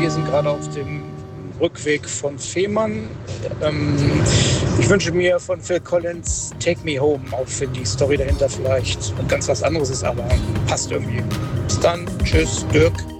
Wir sind gerade auf dem Rückweg von Fehmarn. Ich wünsche mir von Phil Collins Take Me Home, auch wenn die Story dahinter vielleicht ganz was anderes ist, aber passt irgendwie. Bis dann. Tschüss, Dirk.